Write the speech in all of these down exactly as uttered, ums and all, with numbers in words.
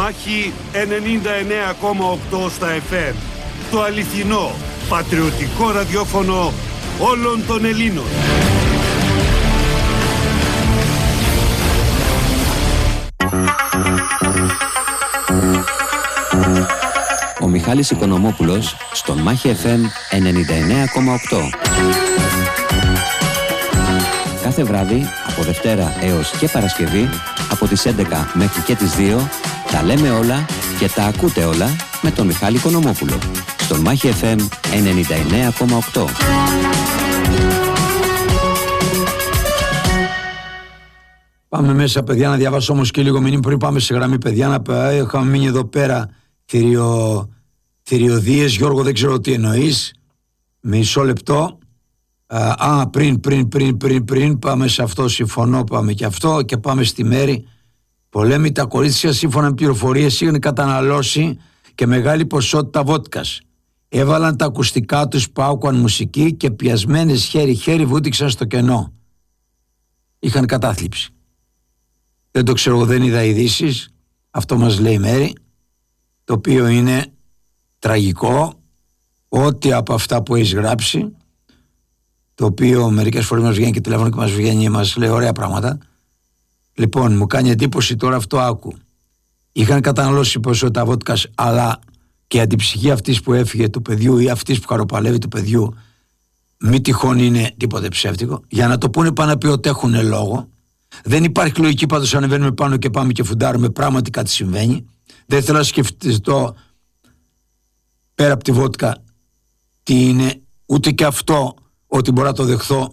Μάχη ενενήντα εννέα κόμμα οκτώ στα εφ εμ. Το αληθινό, πατριωτικό ραδιόφωνο όλων των Ελλήνων. Ο Μιχάλης Οικονομόπουλος στον Μάχη εφ εμ ενενήντα εννέα κόμμα οκτώ. Κάθε βράδυ, από Δευτέρα έως και Παρασκευή, από τις έντεκα μέχρι και τις δύο, τα λέμε όλα και τα ακούτε όλα με τον Μιχάλη Οικονομόπουλο στον Μάχη εφ εμ ενενήντα εννέα κόμμα οκτώ. Πάμε μέσα, παιδιά, να διαβάσω όμως και λίγο μήνυμα πριν πάμε σε γραμμή, παιδιά. Να είχαμε μείνει εδώ πέρα θηριο, θηριωδίες. Γιώργο, δεν ξέρω τι εννοείς. Μισό λεπτό. Α, πριν, πριν, πριν, πριν, πριν, πάμε σε αυτό, συμφωνώ, πάμε και αυτό και πάμε στη Μέρη. Πολέμη τα κορίτσια, σύμφωνα με πληροφορίες, είχαν καταναλώσει και μεγάλη ποσότητα βότκας. Έβαλαν τα ακουστικά τους που άκουαν μουσική και πιασμένες χέρι-χέρι βούτυξαν στο κενό. Είχαν κατάθλιψη. Δεν το ξέρω, δεν είδα ειδήσεις. Αυτό μας λέει η Μέρη, το οποίο είναι τραγικό. Ό,τι από αυτά που έχεις γράψει, το οποίο μερικές φορές μας βγαίνει και τηλέφωνο και μας βγαίνει, μας λέει ωραία πράγματα. Λοιπόν, μου κάνει εντύπωση τώρα αυτό, άκου. Είχαν καταναλώσει ποσότητα βότκας, αλλά και η αντιψυχή αυτής που έφυγε του παιδιού ή αυτής που χαροπαλεύει του παιδιού, μη τυχόν είναι τίποτε ψεύτικο. Για να το πούνε πάνω να πει ότι έχουν λόγο. Δεν υπάρχει λογική, πάντως ανεβαίνουμε πάνω και πάμε και φουντάρουμε, πράγματι κάτι συμβαίνει. Δεν θέλω να σκεφτώ πέρα από τη βότκα τι είναι, ούτε και αυτό ότι μπορώ να το δεχθώ,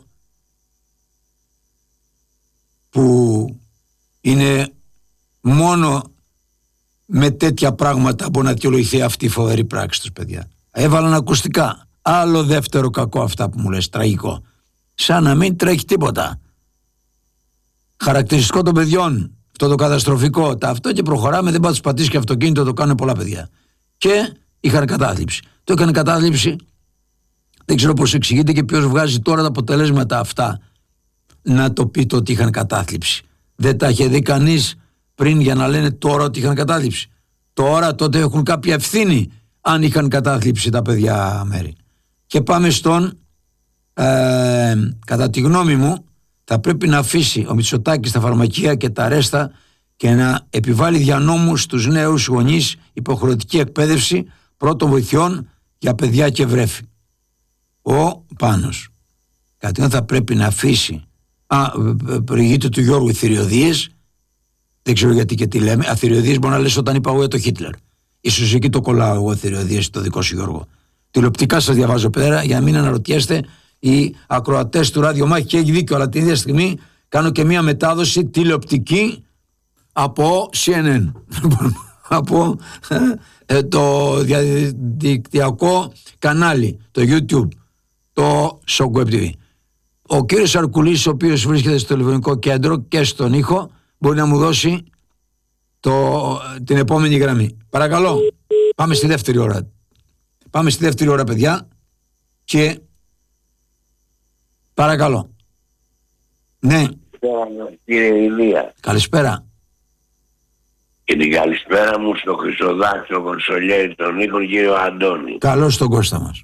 που είναι μόνο με τέτοια πράγματα μπορεί να αιτιολογηθεί αυτή η φοβερή πράξη τους, παιδιά. Έβαλαν ακουστικά. Άλλο δεύτερο κακό αυτά που μου λες, τραγικό. Σαν να μην τρέχει τίποτα. Χαρακτηριστικό των παιδιών, αυτό το καταστροφικό, τα αυτό, και προχωράμε, δεν πάει τους πατήσει και αυτοκίνητο, το κάνουν πολλά παιδιά. Και είχαν κατάθλιψη. Το έκανε κατάθλιψη, δεν ξέρω πώς εξηγείται και ποιος βγάζει τώρα τα αποτελέσματα αυτά να το πει το ότι είχαν κατάθλιψη. Δεν τα είχε δει κανείς πριν για να λένε τώρα ότι είχαν κατάθλιψη. Τώρα τότε έχουν κάποια ευθύνη αν είχαν κατάθλιψη τα παιδιά, Μέρη. Και πάμε στον, ε, κατά τη γνώμη μου, θα πρέπει να αφήσει ο Μητσοτάκης τα φαρμακεία και τα αρέστα και να επιβάλλει δια νόμου στους νέους γονείς υποχρεωτική εκπαίδευση πρώτων βοηθειών για παιδιά και βρέφη. Ο Πάνος. Κάτι θα πρέπει να αφήσει. Α, προηγείται του Γιώργου θηριωδίες. Δεν ξέρω γιατί και τι λέμε. Αθηριωδίες μπορεί να λες όταν είπα εγώ για το Χίτλερ. Ίσως εκεί το κολλάω εγώ θηριωδίες το δικό σου, Γιώργο. Τηλεοπτικά σας διαβάζω πέρα για να μην αναρωτιέστε οι ακροατές του Ράδιο Μάχη, και έχει δίκιο, αλλά την ίδια στιγμή κάνω και μία μετάδοση τηλεοπτική από σι εν εν. Από ε, το διαδικτυακό κανάλι, το YouTube, το Shock Web τι βι. Ο κύριος Αρκουλής, ο οποίος βρίσκεται στο τηλεφωνικό κέντρο και στον ήχο, μπορεί να μου δώσει το, την επόμενη γραμμή. Παρακαλώ, πάμε στη δεύτερη ώρα. Πάμε στη δεύτερη ώρα, παιδιά, και παρακαλώ. Ναι. Κύριε Ηλία. Καλησπέρα. Και την καλησπέρα μου στο Χρυσοδάκη, τον Κονσολιέρη, τον Νίκο, κύριο Αντώνη. Καλώς τον Κώστα μας.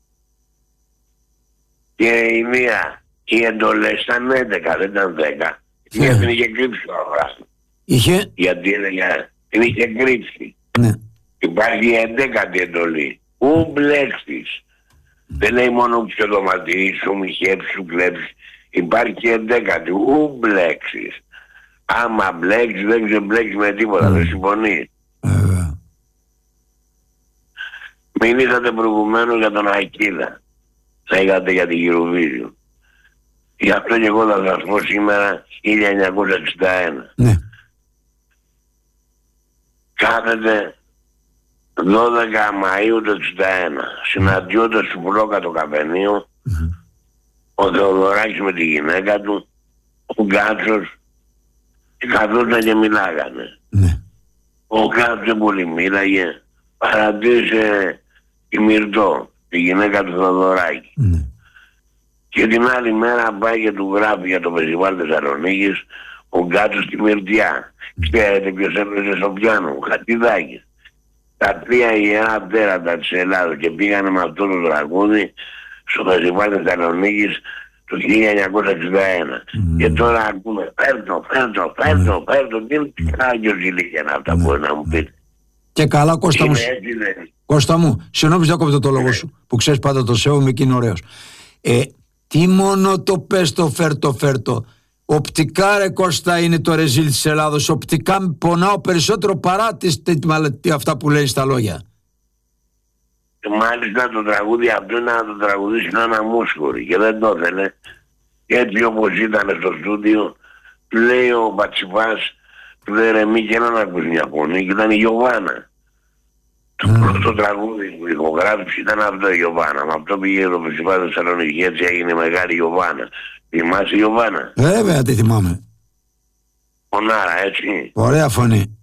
Κύριε Ηλία, οι εντολές ήταν έντεκα, δεν ήταν δέκα. Μία την είχε κρύψει ο Αγράστος. Είχε. Γιατί έλεγε, την είχε κρύψει. Ναι. Υπάρχει εντέκατη εντολή. Ου μπλέξεις. Δεν λέει μόνο ποιο δωματιή σου, μη χέψου, κλέψει. Υπάρχει εντέκατη. Ου μπλέξεις. Άμα μπλέξεις δεν ξεμπλέξεις με τίποτα. Mm. Δεν συμφωνεί. Mm. Μην είχατε προηγουμένως για τον Ακίδα. Θα είχατε για την Eurovision. Γι' αυτό και εγώ θα σας πω σήμερα χίλια εννιακόσια εξήντα ένα. Ναι. Κάθεται δώδεκα Μαΐου του εξήντα ένα. Συναντιόντας στο Πουλόκατο καφενείο, mm-hmm. ο Θεοδωράκης με τη γυναίκα του, ο Γκάτσος, και καθόταν και μιλάγανε. Ναι. Ο Γκάτσος δεν πολύ μίλαγε, παρατήρησε η Μυρτώ, τη γυναίκα του Θεοδωράκη. Ναι. Και την άλλη μέρα πάει και του γράφει για το φεστιβάλ Θεσσαλονίκης, ο Γκάτσος στη Μυρτιά. Ξέρετε ποιος έπαιζε στο πιάνο, ο Χατιδάκης. Τα τρία ιερά τέρατα της Ελλάδος και πήγανε με αυτό το τραγούδι στο φεστιβάλ Θεσσαλονίκης το χίλια εννιακόσια εξήντα ένα. Mm. Και τώρα ακούμε φέρτο, φέρτο, φέρτο, mm. φέρτο. Τι είναι άγιος ηλικία είναι αυτά που μπορεί να μου πείτε. Και καλά, Κώστα μου, Κώστα μου, συγγνώμη διακόπτω το λόγο σου, που ξέρεις πάντα το σέβομαι και είναι ωραίος. Ε, τι μόνο το πες το φέρτο, φέρτο. Οπτικά, ρε Κώστα, είναι το ρεζίλ της Ελλάδος. Οπτικά πονάω περισσότερο παρά τις, αυτά που λέει στα λόγια. Και μάλιστα το τραγούδι αυτό είναι να το τραγουδήσει ένα μουσχορι και δεν το ήθελε. Και έτσι όπως ήταν στο στούντιο, του λέει ο Πατσιφάς, του λέει ρε μη και να ακούσει μια φωνή, και ήταν η Γιωβάνα. Το mm. πρώτο τραγούδι που ηχογράφησε ήταν αυτό η Γιωβάνα. Με αυτό πήγε το Φεστιβάλ Θεσσαλονίκη, έτσι έγινε μεγάλη Γιωβάνα. Θυμάσαι η Γιωβάνα? Βέβαια τι θυμάμαι. Φωνάρα, έτσι. Ωραία φωνή.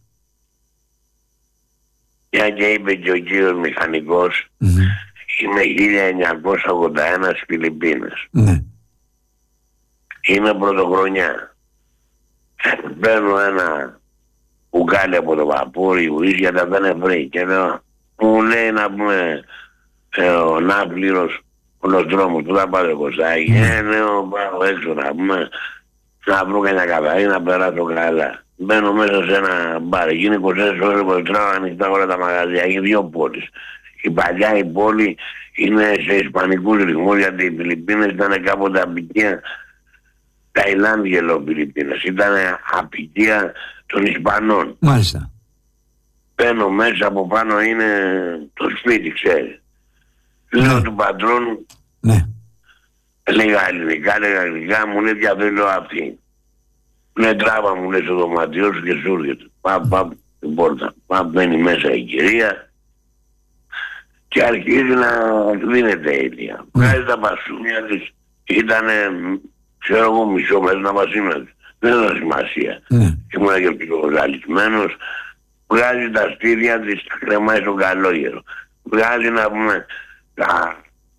Μια και είπε και ο κύριος μηχανικός, mm-hmm. είμαι χίλια εννιακόσια ογδόντα ένα στις Φιλιππίνες. Mm-hmm. Είμαι πρωτοχρονιά. Παίρνω ένα μπουκάλι από το βαπούρι, ουίσκια τα δεν βρει. Και λέω, μου λέει να πούμε ε, ο Ναύπληρος, όλος δρόμος που θα πάτε Κωστάκη. Mm. Ε, λέω, πάω έξω να πούμε, να βρω κανένα καθαρή, να περάσω καλά. Μπαίνω μέσα σε ένα μπαρ, γίνει είκοσι τέσσερις ώρες που τρώω ανοιχτά όλα τα μαγαζιά, έχει δύο πόλεις. Η παλιά η πόλη είναι σε ισπανικούς ρυθμούς, γιατί οι Φιλιππίνες ήταν κάποτε απικία, Ταϊλάνδια λέω Φιλιππίνες, ήταν απικία των Ισπανών. Μάλιστα. Μπαίνω μέσα, από πάνω είναι το σπίτι, ξέρει. Ναι. Λέω του πατρόνου, ναι. Λίγα ελληνικά, λίγα ελληνικά, μου λέει τι θέλω αυτή. Ναι, τράβα μου λέει στο δωματιό σου και σου έρχεται. Πάμε, πάμε την πόρτα. Πάμε, μπαίνει μέσα η κυρία και αρχίζει να δίνεται ίδια. Βγάζει τα μπασούνια της, ήτανε, ξέρω εγώ, μισό μέσα να βασίμενε. Δεν έδωσε σημασία. Ήμουνα και πικοζαλισμένος. Βγάζει τα στήρια της, τα κρεμάει στον καλόγερο. Βγάζει να πούμε τα...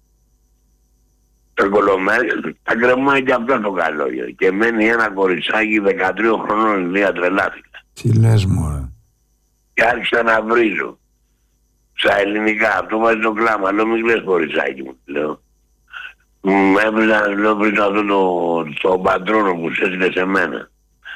τα κολομέρια, τα κρεμάει και αυτό το καλόγερο. Και μένει ένα κοριτσάκι δεκατρία χρονών, μία τρελάθηκα. Τι λες μωρέ. Και άρχισα να βρίζω. Στα ελληνικά, αυτό βάζει το κλάμα. Λέω μην κλαις κοριτσάκι μου, λέω. Μου έβριζα, λέω βρίζω αυτό το, το πατρόνο που σε έστειλε σε μένα.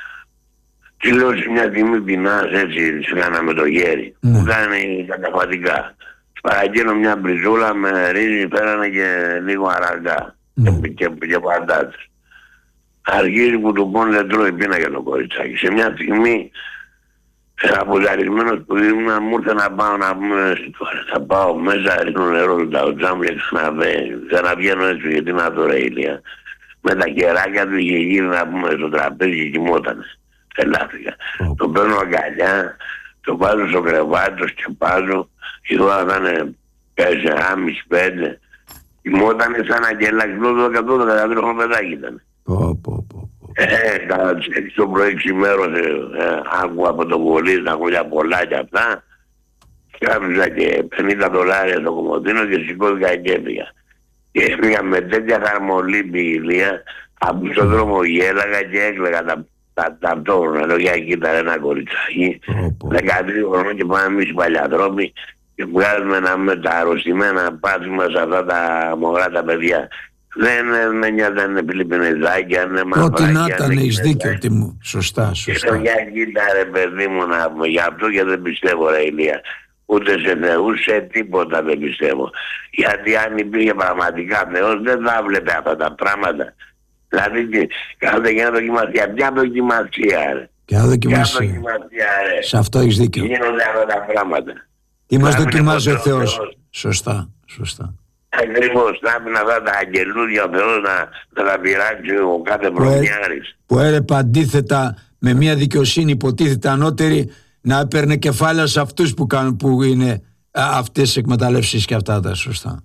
Τι λέω σε μια τιμή πεινάς έτσι, σιγάνα με το γέρι. Mm. Μου κάνει καταφατικά. Παραγγέλνω μια μπριζούλα με ρύζι, φέρανε και λίγο αραγκά mm. και, και, και παντάτες. Αρχίζει που του πόνε δεν τρώει πίνα για το κοριτσάκι. Σε μια στιγμή, αποζαρισμένος που ήμουν, μου ήρθε να πάω να πούμε, θα πάω μέσα, ρίχνω νερό του ταουτζάμου και ξαναβγαίνω έτσι, γιατί να το ρε ηλία. Με τα κεράκια του είχε γύρει να πούμε στο τραπέζι και κοιμότανε. Τελάθηκα. Mm. Το παίρνω αγκαλιά, το βάζω στο κρεβάτι, το σκεπάζω. Η ώρα θα είναι τέσσερα, μισή, πέντε. Κοιμότανε σαν αγγελάκι, δώδεκα, δώδεκα, δεκατρία παιδάκι ήταν. Ε, κατά τις έξι το πρωί ξημέρωσε, ε, άκουγα από το βολί, να ακούγια πολλά κι αυτά. Κάψα και πενήντα δολάρια το κομμωτίνο και σηκώθηκα και έφυγα. Και έφυγα με τέτοια χαρμολή ποικιλία, από στον δρόμο γέλαγα και έκλαιγα τα τα ταυτόχρονα. Λέω για κοίτα ένα κοριτσάκι, δεκατρία χρονών και πάμε εμείς οι παλιαδρόμοι και βγάζουμε να με τα αρρωστημένα πάθημα σε αυτά τα μωρά τα παιδιά. Δεν με νοιάζει αν είναι Φιλιππινεζάκια, αν είναι μαυράκια. Ό,τι να ήταν, έχεις δίκιο, τι μου. Σωστά, σωστά. Και για κοίτα ρε παιδί μου να πούμε, γι' αυτό και δεν πιστεύω ρε Ηλία. Ούτε σε Θεούς, σε τίποτα δεν πιστεύω. Γιατί αν υπήρχε πραγματικά Θεός δεν θα βλέπε αυτά τα πράγματα. Δηλαδή κάνετε και ένα δοκιμασία. Ποια δοκιμασία ρε. Ποια δοκιμασία. ρε. Σε αυτό έχεις δίκιο. Γίνονται αυτά τα πράγματα. Τι μας δοκιμάζει ο Θεός. Θεός. Σωστά, σωστά. Ακριβώς, θα έπαιρνε αυτά τα αγγελούδια ο Θεός να, να τα πειράξει ο κάθε προμιάρης. Που έρεπε αντίθετα με μια δικαιοσύνη υποτίθεται ανώτερη να έπαιρνε κεφάλαια σε αυτούς που, κάνουν, που είναι αυτές τις εκμεταλλεύσεις και αυτά τα σωστά.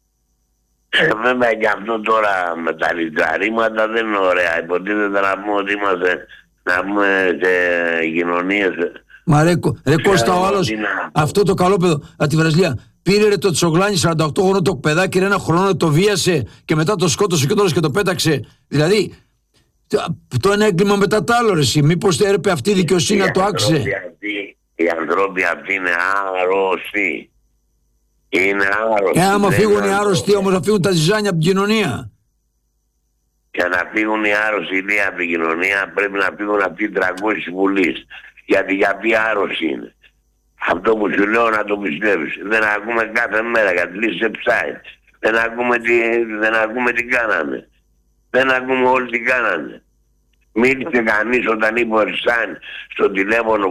Ε, βέβαια και αυτό τώρα με τα λιτζαρήματα δεν είναι ωραία. Υποτίθεται να πούμε ότι είμαστε να πούμε σε κοινωνίες. Μα ρε, ρε Κώστα ο άλλος, αυτό το καλό παιδό από τη Βραζιλία, πήρε ρε το Τσογλάνι σαράντα οκτώ χρονών το παιδάκι, ρε ένα χρόνο το βίασε και μετά το σκότωσε και τώρα και το πέταξε. Δηλαδή Το ένα έγκλημα μετά το άλλο, ρε εσύ. Μήπως έπρεπε αυτή η δικαιοσύνη να το άξιζε. Οι άνθρωποι αυτοί είναι άρρωστοι. Είναι άρρωστοι. Ε, άμα φύγουν οι άρρωστοι όμως, θα φύγουν τα ζυζάνια από την κοινωνία. Για να φύγουν οι άρρωστοι λέει, από την κοινωνία, πρέπει να φύγουν αυτοί οι τριακόσιοι βουλείς. Γιατί γιατί άρρωστοι είναι. Αυτό που σου λέω να το πιστεύεις. Δεν ακούμε κάθε μέρα για τη λύση website. Δεν ακούμε τι, δεν ακούμε τι κάνανε. Δεν ακούμε όλοι τι κάνανε. Μίλησε κανείς όταν είπε ο Ερσάν στο τηλέφωνο